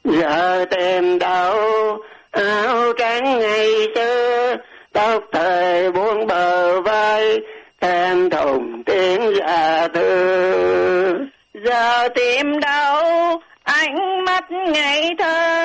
Giờ tìm đâu áo trắng ngày xưa, tóc thời buông bờ vai, em thùng tiếng già thơ. Giờ tìm đâu ánh mắt ngây thơ,